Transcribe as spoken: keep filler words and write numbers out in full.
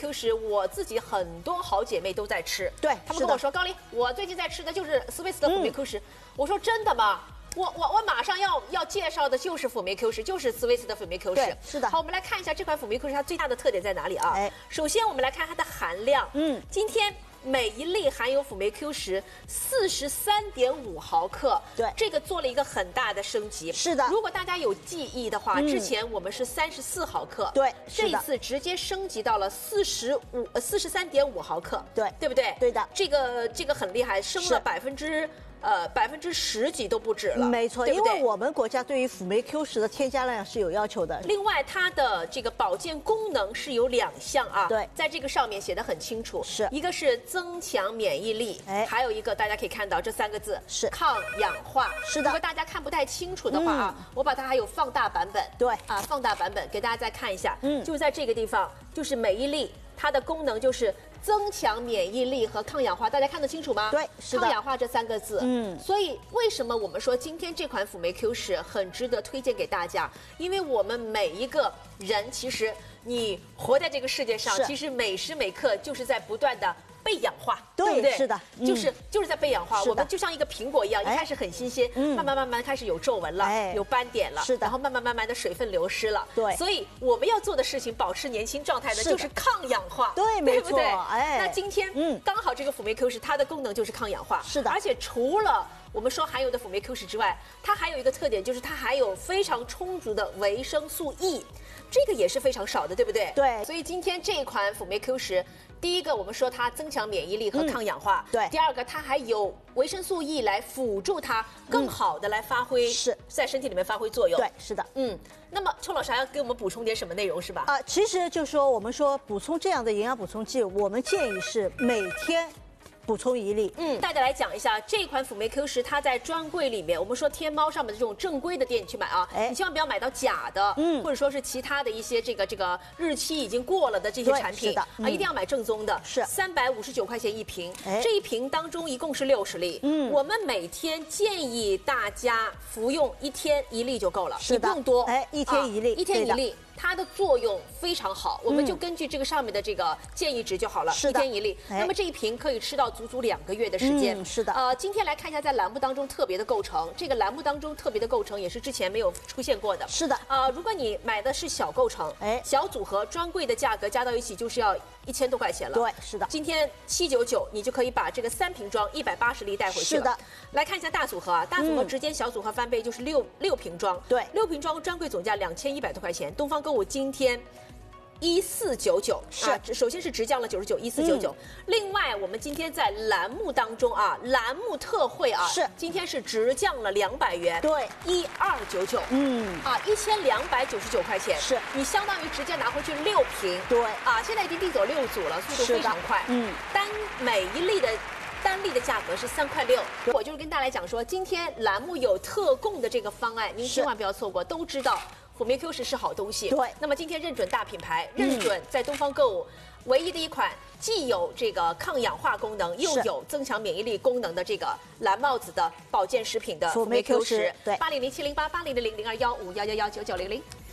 Q 十，我自己很多好姐妹都在吃， 对， 她们跟我说，高丽，我最近在吃的就是斯威斯的辅酶 Q 十、嗯。我说真的吗？我我我马上要要介绍的就是辅酶 Q 十，就是斯威斯的辅酶 Q 十。 对，是的。 好，我们来看一下这款辅酶 Q 十它最大的特点在哪里啊？哎，首先我们来看它的含量，嗯，今天。每一粒含有辅酶 Q 十四十三点五毫克， 对， 这个做了一个很大的升级。 是的， 如果大家有记忆的话，嗯、之前我们是三十四毫克， 对， 这一次直接升级到了四十五呃四十三点五毫克， 对， 对不对？ 对的， 这个这个很厉害，升了百分之。呃，百分之十几都不止了， 没错， 对不对？ 因为我们国家对于辅酶 Q 十的添加量是有要求的。 另外，它的这个保健功能是有两项啊， 对， 在这个上面写的很清楚， 是一个是增强免疫力，哎，还有一个大家可以看到这三个字是抗氧化， 是的。 如果大家看不太清楚的话啊，嗯、我把它还有放大版本， 对啊，放大版本给大家再看一下，嗯，就在这个地方，就是每一粒它的功能就是增强免疫力和抗氧化，大家看得清楚吗？ 对，是的。 抗氧化这三个字，嗯，所以为什么我们说今天这款辅酶 Q 十很值得推荐给大家？因为我们每一个人，其实你活在这个世界上，其实每时每刻就是在不断的被氧化，对, 对不对？ 是的， 嗯、就是就是在被氧化。我们就像一个苹果一样， 哎、 一开始很新鲜，嗯、慢慢慢慢开始有皱纹了，哎、有斑点了， 是的。 然后慢慢慢慢的水分流失了， 对。 所以我们要做的事情，保持年轻状态的，就是抗氧化， 对，没错， 哎。那今天，嗯，刚好这个辅酶 Q 十它的功能就是抗氧化， 是的。 而且除了我们说含有的辅酶 Q 十之外，它还有一个特点，就是它含有非常充足的维生素 E， 这个也是非常少的，对不对？ 对。 所以今天这一款辅酶 Q 十。第一个，我们说它增强免疫力和抗氧化， 嗯、对。 第二个，它还有维生素 E 来辅助它更好的来发挥， 是在身体里面发挥作用。 对，是的， 嗯。那么，邱老师还要给我们补充点什么内容是吧？ 啊、呃，其实就说我们说补充这样的营养补充剂，我们建议是每天。补充一粒， 嗯，大家来讲一下这款辅酶 Q 十，它在专柜里面，我们说天猫上面的这种正规的店你去买啊，哎，你千万不要买到假的，嗯，或者说是其他的一些这个这个日期已经过了的这些产品， 是的， 嗯、啊，一定要买正宗的， 是三百五十九块钱一瓶，哎，这一瓶当中一共是六十粒，嗯，我们每天建议大家服用一天一粒就够了， 是的， 不用多， 哎，一天一粒， 啊、一天一粒。它的作用非常好，我们就根据这个上面的这个建议值就好了， 是一天一粒。 哎、 那么这一瓶可以吃到足足两个月的时间。 嗯、是的。 呃，今天来看一下在栏目当中特别的构成，这个栏目当中特别的构成也是之前没有出现过的。 是的。 呃，如果你买的是小构成，哎，小组合专柜的价格加到一起就是要一千多块钱了。 对，是的。 今天七九九，你就可以把这个三瓶装一百八十粒带回去了。 是的。 来看一下大组合啊，大组合直接小组合翻倍就是六、嗯、六瓶装。 对， 六瓶装专柜总价两千一百多块钱，东方购物今天。一四九九是、 啊，首先是直降了九十九，一四九九。另外，我们今天在栏目当中啊，栏目特惠啊， 是今天是直降了两百元， 对， 一二九九，嗯，啊，一千两百九十九块钱， 是你相当于直接拿回去六瓶， 对， 啊，现在已经递走六组了，速度非常快，嗯，单每一粒的。单粒的价格是三块六，我就是跟大家来讲说，今天栏目有特供的这个方案，您千万不要错过。都知道辅酶 Q 十是好东西， 对。 那么今天认准大品牌，认准在东方购物、嗯、唯一的一款既有这个抗氧化功能，又有增强免疫力功能的这个蓝帽子的保健食品的辅酶 Q 十。 对， 八零零七零八八零零零零二幺五幺幺幺九九零零。